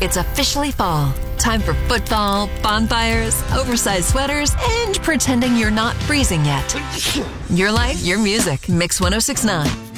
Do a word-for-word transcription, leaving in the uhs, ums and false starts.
It's officially fall. Time for football, bonfires, oversized sweaters, and pretending you're not freezing yet. Your life, your music. Mix one oh six point nine.